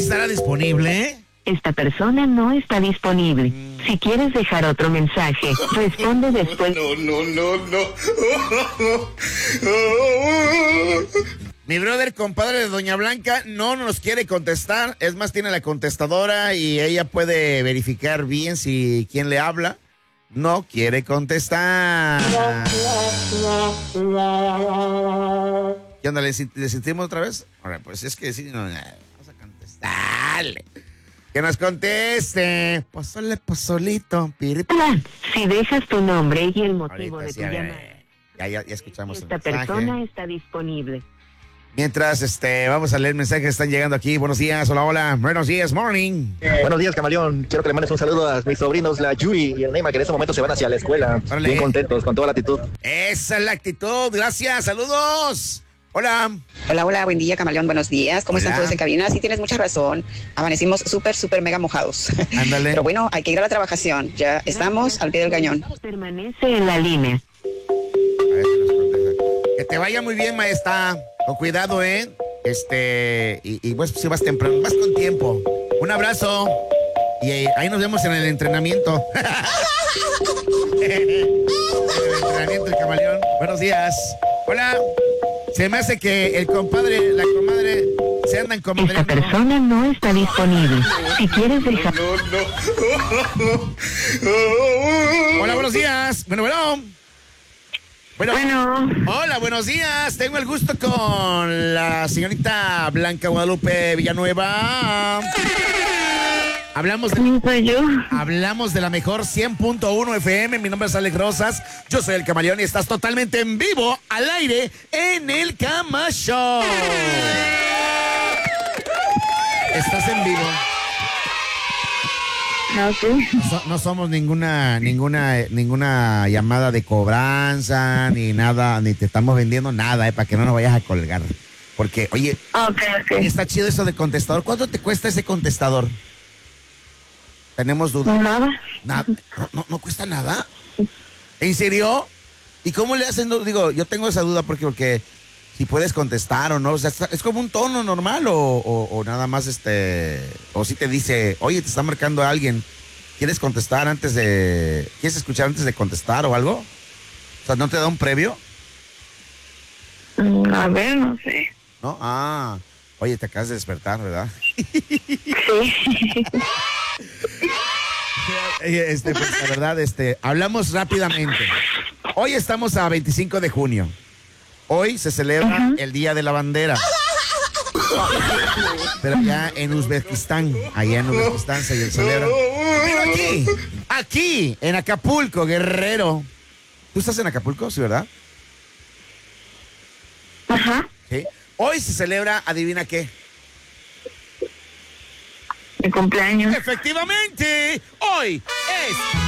estará disponible? Esta persona no está disponible. Si quieres dejar otro mensaje, responde después. No. Mi brother, compadre de Doña Blanca, no nos quiere contestar. Es más, tiene la contestadora y ella puede verificar bien si quién le habla. No quiere contestar. ¿Qué onda? ¿Le sentimos otra vez? Ahora, pues es que sí, no, vamos a contestarle. Que nos conteste. Pozolito. Hola, si dejas tu nombre y el motivo Ahorita de sí, tu a ver, llamada. ya escuchamos Esta el mensaje. persona está disponible. Mientras, vamos a leer mensajes que están llegando aquí. Buenos días, hola. Buenos días, morning. Buenos días, Camaleón. Quiero que le mandes un saludo a mis sobrinos, la Yuri y el Neymar, que en este momento se van hacia la escuela. Órale. Bien contentos, con toda la actitud. Esa es la actitud. Gracias, saludos. Hola. Hola, buen día, Camaleón, buenos días. ¿Cómo Hola. están todos en cabina? Sí, tienes mucha razón. Amanecimos súper mega mojados. Ándale. Pero bueno, hay que ir a la trabajación. Ya estamos al pie del cañón. Permanece en la línea. A ver si nos contesta. Que te vaya muy bien, maestra. Con cuidado, ¿eh? Y pues si vas temprano, vas con tiempo. Un abrazo. Y ahí nos vemos en el entrenamiento. En el entrenamiento del Camaleón. Buenos días. Hola. Se me hace que el compadre, la comadre, se andan Esta comadreando. persona no está disponible. Si quieres dejar... Hola, buenos días. Bueno. Bueno, Hola, buenos días. Tengo el gusto con la señorita Blanca Guadalupe Villanueva. Hablamos de, soy yo. hablamos de la mejor 100.1 FM. Mi nombre es Alex Rosas. Yo soy el Camaleón y estás totalmente en vivo, al aire, en el Cama Show. Estás en vivo. No sé. No somos ninguna llamada de cobranza, ni nada, ni te estamos vendiendo nada, para que no nos vayas a colgar. Porque, oye, Ok. está chido eso de contestador. ¿Cuánto te cuesta ese contestador? Tenemos dudas. Nada. Nada. No cuesta nada. ¿En serio? ¿Y cómo le hacen? Digo, yo tengo esa duda porque si puedes contestar o no. O sea, ¿es como un tono normal o nada más o si te dice, oye, te está marcando alguien, ¿quieres contestar quieres escuchar antes de contestar o algo? O sea, ¿no te da un previo? A ver, no sé. ¿No? Ah, oye, te acabas de despertar, ¿verdad? Sí. Pues, la verdad, hablamos rápidamente. Hoy estamos a 25 de junio. Hoy se celebra el Día de la Bandera. Pero ya en Uzbekistán, allá en Uzbekistán se celebra. Pero aquí, en Acapulco, Guerrero. ¿Tú estás en Acapulco, sí, verdad? Ajá. Sí. Hoy se celebra, adivina qué. Mi cumpleaños. Efectivamente, hoy es